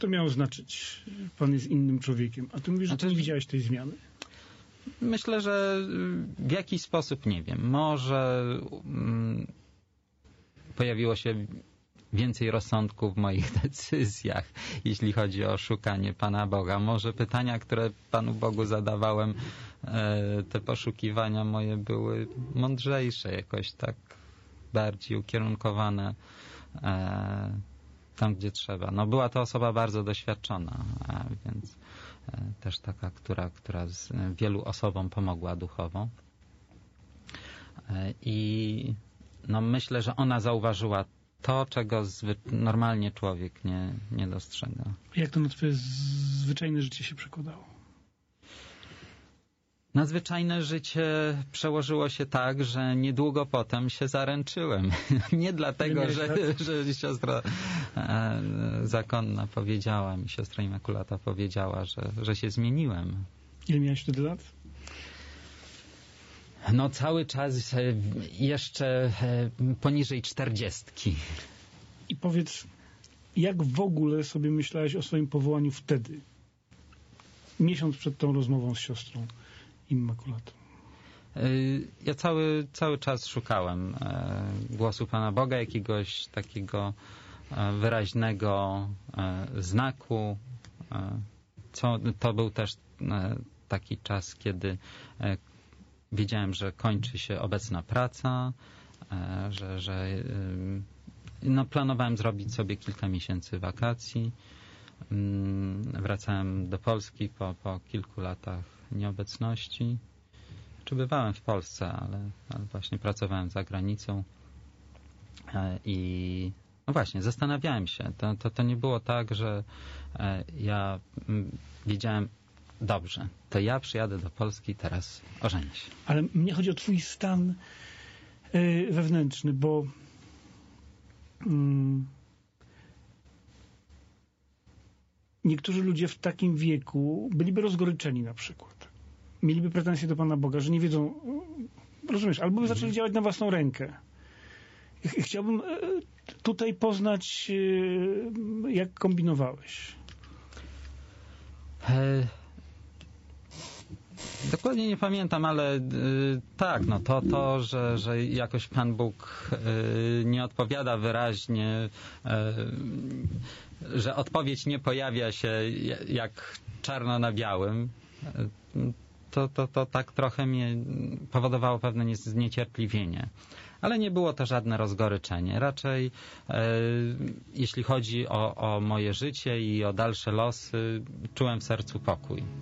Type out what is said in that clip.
to miało znaczyć? Pan jest innym człowiekiem. A ty mówisz, że ty nie widziałeś tej zmiany. Myślę, że w jakiś sposób, nie wiem, może pojawiło się więcej rozsądku w moich decyzjach, jeśli chodzi o szukanie Pana Boga. Może pytania, które Panu Bogu zadawałem, te poszukiwania moje były mądrzejsze, jakoś tak bardziej ukierunkowane tam, gdzie trzeba. No, była to osoba bardzo doświadczona, więc też taka, która wielu osobom pomogła duchowo. I no, myślę, że ona zauważyła to, czego normalnie człowiek nie dostrzega. Jak to na twoje zwyczajne życie się przekładało? Na zwyczajne życie przełożyło się tak, że niedługo potem się zaręczyłem. Nie dlatego, że siostra zakonna powiedziała mi, siostra Immaculata powiedziała, że się zmieniłem. Ile miałeś wtedy lat? No cały czas jeszcze poniżej 40. I powiedz, jak w ogóle sobie myślałeś o swoim powołaniu wtedy? Miesiąc przed tą rozmową z siostrą Immaculatą. Ja cały czas szukałem głosu Pana Boga, jakiegoś takiego wyraźnego znaku. To był też taki czas, kiedy wiedziałem, że kończy się obecna praca, że no, planowałem zrobić sobie kilka miesięcy wakacji. Wracałem do Polski po kilku latach nieobecności. Czy bywałem w Polsce, ale właśnie pracowałem za granicą i no właśnie, zastanawiałem się. To nie było tak, że ja wiedziałem, dobrze, to ja przyjadę do Polski, teraz ożenię się. Ale mnie chodzi o twój stan wewnętrzny, bo niektórzy ludzie w takim wieku byliby rozgoryczeni na przykład. Mieliby pretensje do Pana Boga, że nie wiedzą, rozumiesz, albo by zaczęli działać na własną rękę. Chciałbym tutaj poznać, jak kombinowałeś. Dokładnie nie pamiętam, ale tak, no to że jakoś Pan Bóg nie odpowiada wyraźnie, że odpowiedź nie pojawia się jak czarno na białym, to tak trochę mnie powodowało pewne zniecierpliwienie. Ale nie było to żadne rozgoryczenie. Raczej jeśli chodzi o moje życie i o dalsze losy, czułem w sercu pokój.